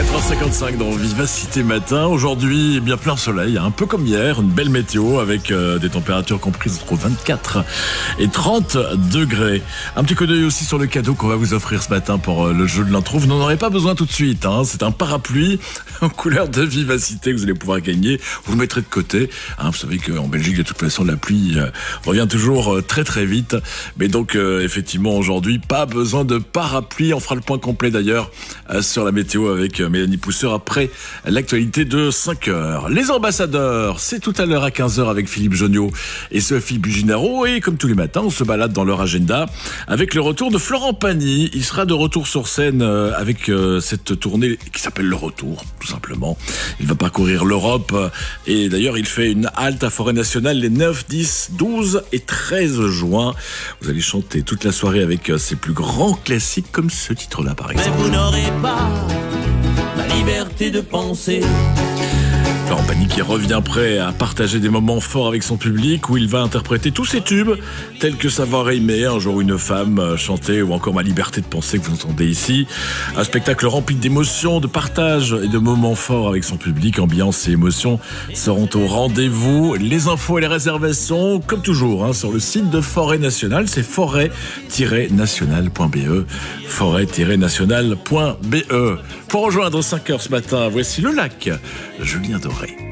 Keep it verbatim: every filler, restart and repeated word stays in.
quatre heures cinquante-cinq dans Vivacité Matin. Aujourd'hui, eh bien plein soleil, un peu comme hier, une belle météo avec euh, des températures comprises entre vingt-quatre et trente degrés. Un petit coup d'œil aussi sur le cadeau qu'on va vous offrir ce matin pour euh, le jeu de l'intro. Vous n'en aurez pas besoin tout de suite, hein. C'est un parapluie en couleur de Vivacité que vous allez pouvoir gagner. Vous le mettrez de côté. Hein, vous savez qu'en Belgique, de toute façon, la pluie euh, revient toujours euh, très très vite. Mais donc, euh, effectivement, aujourd'hui, pas besoin de parapluie. On fera le point complet d'ailleurs euh, sur la météo avec euh, Mélanie Pousseur après l'actualité de cinq heures. Les ambassadeurs, c'est tout à l'heure à quinze heures avec Philippe Jonniot et Sophie Buginaro. Et comme tous les matins, on se balade dans leur agenda avec le retour de Florent Pagny. Il sera de retour sur scène euh, avec euh, cette tournée qui s'appelle Le Retour, tout simplement. Il va parcourir l'Europe et d'ailleurs il fait une halte à Forêt Nationale les neuf, dix, douze et treize juin. Vous allez chanter toute la soirée avec euh, ses plus grands classiques comme ce titre-là par exemple. Mais vous n'aurez pas la liberté de penser. Florent Pagny qui revient prêt à partager des moments forts avec son public où il va interpréter tous ses tubes tels que Savoir aimer, Un jour une femme, chanter ou encore Ma liberté de penser que vous entendez ici. Un spectacle rempli d'émotions, de partage et de moments forts avec son public. Ambiance et émotions seront au rendez-vous. Les infos et les réservations, comme toujours, hein, sur le site de Forêt Nationale. C'est forêt tiret national point b e. forêt tiret national point b e. Pour rejoindre cinq heures ce matin, voici le lac. Julien Doré.